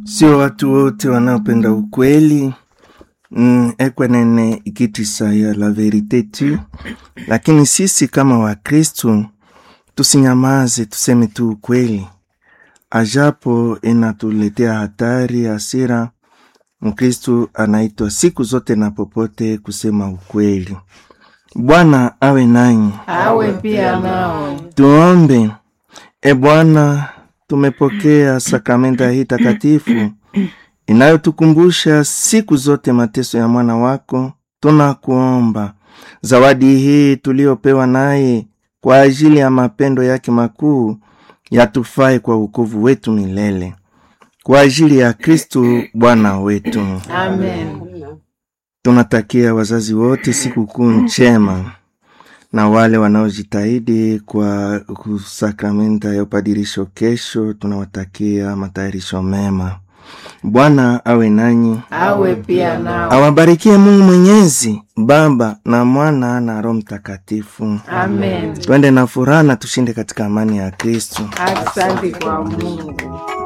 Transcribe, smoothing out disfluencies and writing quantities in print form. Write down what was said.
Sio watu wote wanaopenda ukweli. Ekwenene ikitisa ya la verite tu. Lakini sisi kama wa Kristo tusinyamaze, tuseme tu ukweli. Ajapo inatuletea hatari, hasira. Mkristo anaitwa siku zote na popote kusema ukweli. Bwana awe nanyi. Awe pia nawe. Tuombe. Bwana, tumepokea sakramenta hii takatifu inayotukumbusha siku zote mateso ya mwana wako. Tunakuomba zawadi hii tuliopewa naye kwa ajili ya mapendo yake makuu yatufai kwa wokovu wetu milele. Kwa ajili ya Kristo Bwana wetu. Amen. Tunatakia wazazi wote siku kuu njema, na wale wanaojitahidi kwa sakramenta ya upadirisho kesho, tunawatakia matayarisho mema. Bwana awe nanyi. Awe pia nawe. Awabarikie Mungu Mwenyezi, Baba na Mwana na Roho Mtakatifu. Amen. Twende na furaha na tushinde katika amani ya Kristo. Asante kwa Mungu.